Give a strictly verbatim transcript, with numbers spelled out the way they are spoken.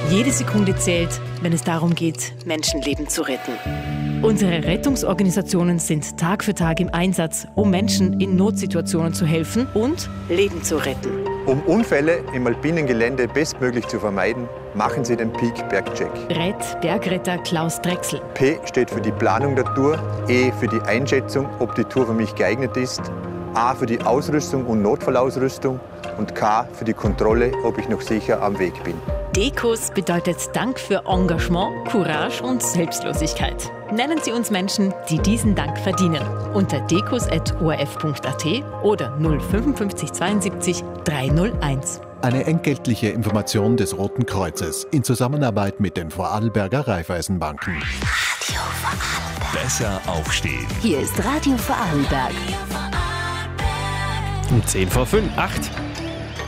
Jede Sekunde zählt, wenn es darum geht, Menschenleben zu retten. Unsere Rettungsorganisationen sind Tag für Tag im Einsatz, um Menschen in Notsituationen zu helfen und Leben zu retten. Um Unfälle im alpinen Gelände bestmöglich zu vermeiden, machen Sie den Peak Bergcheck. Rett Bergretter Klaus Drechsel. P steht für die Planung der Tour, E für die Einschätzung, ob die Tour für mich geeignet ist, A für die Ausrüstung und Notfallausrüstung und K für die Kontrolle, ob ich noch sicher am Weg bin. Dekos bedeutet Dank für Engagement, Courage und Selbstlosigkeit. Nennen Sie uns Menschen, die diesen Dank verdienen. Unter dekos at o r f punkt a t oder null fünfundfünfzig zweiundsiebzig dreihunderteins. Eine entgeltliche Information des Roten Kreuzes in Zusammenarbeit mit den Vorarlberger Raiffeisenbanken. Radio Vorarlberg. Besser aufstehen. Hier ist Radio Vorarlberg. Um zehn vor fünf, acht.